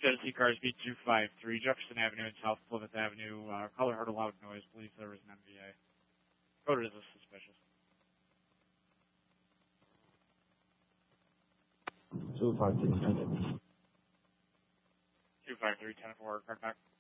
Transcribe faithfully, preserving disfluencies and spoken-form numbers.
Genesee cars B two five three, Jefferson Avenue and South Plymouth Avenue. Uh, caller heard a loud noise. Believe there was an M V A. Coded as a suspicious. two five three, ten. two five three, ten four, contact.